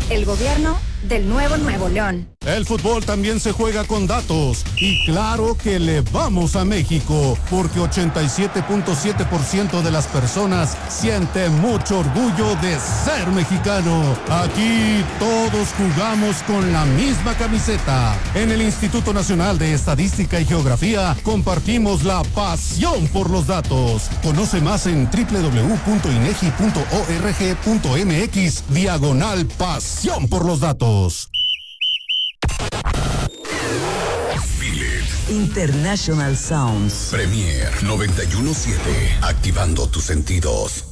El gobierno del Nuevo León. El fútbol también se juega con datos. Y claro que le vamos a México, porque 87.7% de las personas siente mucho orgullo de ser mexicano. Aquí todos jugamos con la misma camiseta. En el Instituto Nacional de Estadística y Geografía compartimos la pasión por los datos. Conoce más en www.inegi.org.mx/pasión por los datos. International Sounds. Premier 91.7. Activando tus sentidos.